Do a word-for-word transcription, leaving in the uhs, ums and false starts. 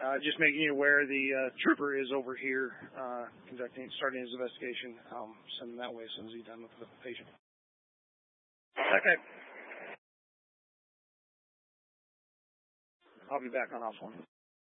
Uh, just making you aware the uh, trooper is over here uh, conducting, starting his investigation. Um, send him that way as soon as he's done with the patient. Okay. I'll be back on off one.